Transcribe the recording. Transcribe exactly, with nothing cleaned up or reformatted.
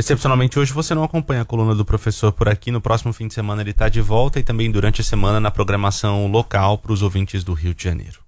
Excepcionalmente hoje você não acompanha a coluna do professor por aqui. No próximo fim de semana ele está de volta e também durante a semana na programação local para os ouvintes do Rio de Janeiro.